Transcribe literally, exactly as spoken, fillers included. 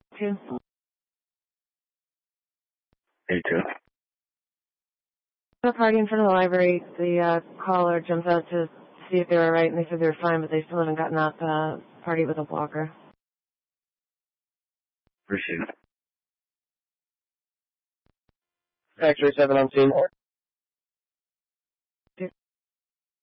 Two. A two. The party in front of the library, the uh, caller jumped out to see if they were right, and they said they were fine, but they still haven't gotten out the party with a blocker. Receive. X-ray seven on scene.